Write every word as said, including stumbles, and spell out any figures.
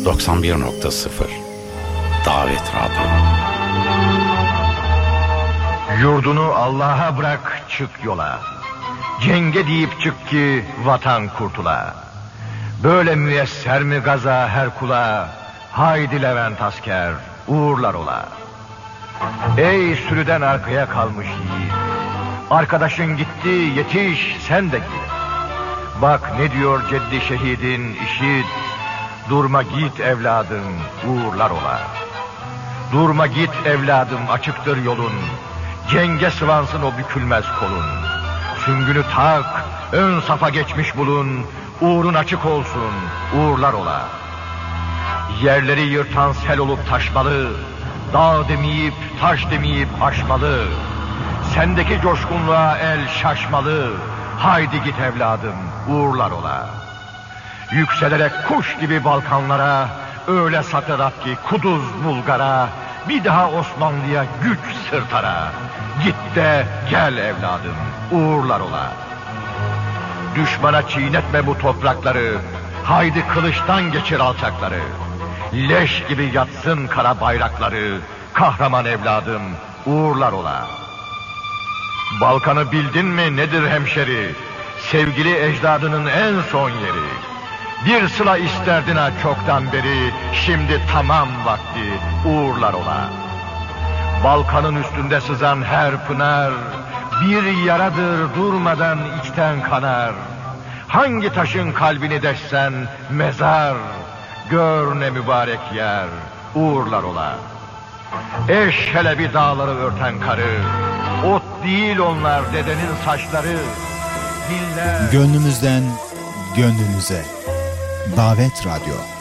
doksan bir nokta sıfır Davet Radyo. Yurdunu Allah'a bırak, çık yola. Cenge deyip çık ki vatan kurtula. Böyle müyesser mi gaza her kula? Haydi Levent asker, uğurlar ola. Ey sürüden arkaya kalmış yiğit, arkadaşın gitti, yetiş sen de git. Bak ne diyor ceddi şehidin, işit. Durma git evladım, uğurlar ola. Durma git evladım, açıktır yolun. Cenge sıvansın o bükülmez kolun. Süngünü tak, ön safa geçmiş bulun. Uğrun açık olsun, uğurlar ola. Yerleri yırtan sel olup taşmalı. Dağ demeyip, taş demeyip aşmalı. Sendeki coşkunluğa el şaşmalı. Haydi git evladım, uğurlar ola. Yükselerek kuş gibi Balkanlara, öyle satırat ki Kuduz Bulgar'a, bir daha Osmanlı'ya güç sırtara. Git de gel evladım, uğurlar ola. Düşmana çiğnetme bu toprakları, haydi kılıçtan geçir alçakları. Leş gibi yatsın kara bayrakları, kahraman evladım, uğurlar ola. Balkan'ı bildin mi nedir hemşeri? Sevgili ecdadının en son yeri. Bir sıla isterdin ha çoktan beri, şimdi tamam vakti, uğurlar ola. Balkan'ın üstünde sızan her pınar, bir yaradır durmadan içten kanar. Hangi taşın kalbini deşsen mezar, gör ne mübarek yer, uğurlar ola. Eş hele bir dağları örten karı, ot değil onlar dedenin saçları. Diller... Gönlümüzden gönlünüze Davet Radyo.